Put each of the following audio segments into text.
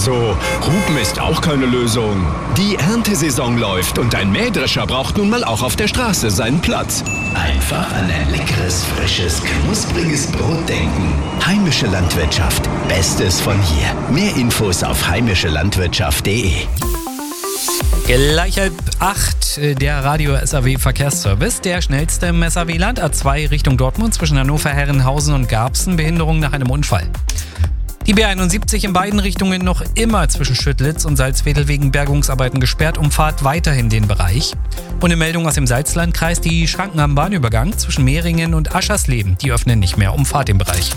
so, Hupen ist auch keine Lösung. Die Erntesaison läuft und ein Mähdrescher braucht nun mal auch auf der Straße seinen Platz. Einfach an ein leckeres, frisches, knuspriges Brot denken. Heimische Landwirtschaft. Bestes von hier. Mehr Infos auf heimischelandwirtschaft.de. Gleich 7:30 der Radio SAW Verkehrsservice. Der schnellste im SAW-Land. A2 Richtung Dortmund zwischen Hannover, Herrenhausen und Garbsen. Behinderung nach einem Unfall. Die B71 in beiden Richtungen noch immer zwischen Schüttlitz und Salzwedel wegen Bergungsarbeiten gesperrt. Umfahrt weiterhin den Bereich. Und eine Meldung aus dem Salzlandkreis. Die Schranken am Bahnübergang zwischen Mehringen und Aschersleben. Die öffnen nicht mehr. Umfahrt den Bereich.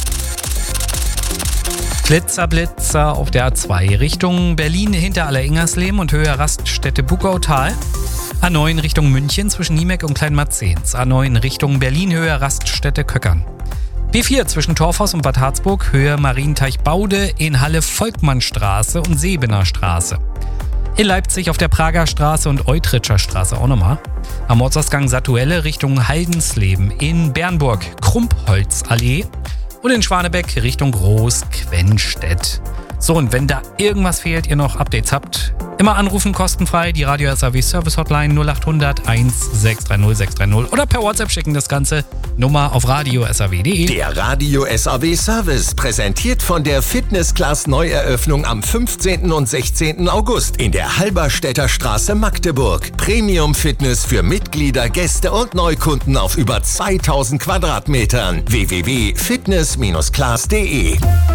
Blitzer auf der A2 Richtung Berlin hinter Alleringhersleben und Höhe Raststätte Buckautal. A9 Richtung München zwischen Niemeck und Kleinmarzens. A9 Richtung Berlin Höhe Raststätte Köckern. B4 zwischen Torfhaus und Bad Harzburg Höhe Marienteich-Baude, in Halle Volkmannstraße und Sebener Straße. In Leipzig auf der Prager Straße und Eutritscher Straße auch nochmal. Am Ortsausgang Satuelle Richtung Haldensleben. In Bernburg Krumpholzallee. Und in Schwanebeck Richtung Groß-Quennstedt. So, und wenn da irgendwas fehlt, ihr noch Updates habt, immer anrufen, kostenfrei, die Radio SAW Service Hotline 0800 1630 630 oder per WhatsApp schicken das Ganze, Nummer auf radio.saw.de. Der Radio SAW Service, präsentiert von der Fitness Class Neueröffnung am 15. und 16. August in der Halberstädter Straße Magdeburg. Premium Fitness für Mitglieder, Gäste und Neukunden auf über 2000 Quadratmetern. www.fitness-class.de.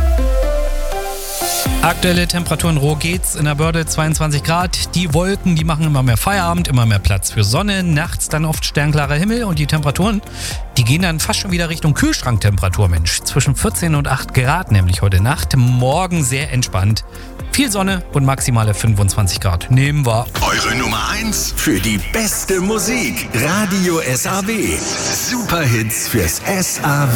Aktuelle Temperaturen roh geht's. In der Börde 22 Grad. Die Wolken, die machen immer mehr Feierabend, immer mehr Platz für Sonne. Nachts dann oft sternklarer Himmel und die Temperaturen, die gehen dann fast schon wieder Richtung Kühlschranktemperatur, Mensch. Zwischen 14 und 8 Grad nämlich heute Nacht. Morgen sehr entspannt. Viel Sonne und maximale 25 Grad. Nehmen wir. Eure Nummer 1 für die beste Musik. Radio SAW. Superhits fürs SAW.